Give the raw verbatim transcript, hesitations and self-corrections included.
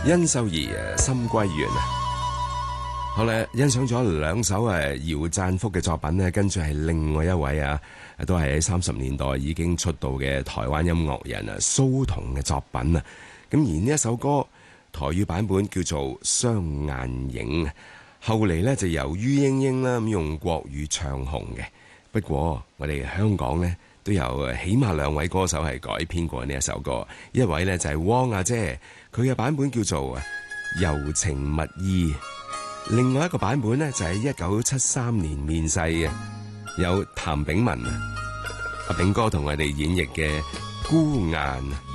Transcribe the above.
殷秀儀誒心歸園啊，好啦，欣賞咗兩首誒姚贊福嘅作品咧，跟住係另外一位啊，都係喺三十年代已經出道嘅台灣音樂人啊蘇童嘅作品啊。咁而呢一首歌台語版本叫做《雙眼影》，後嚟咧就由于英英啦咁用國語唱紅嘅。不過我哋香港咧都有起碼兩位歌手係改編過呢一首歌，一位咧就係汪阿姐，佢嘅版本叫做《柔情蜜意》，另外一個版本咧就係一九七三年面世嘅，有譚炳文阿炳哥同我哋演繹嘅《孤雁》。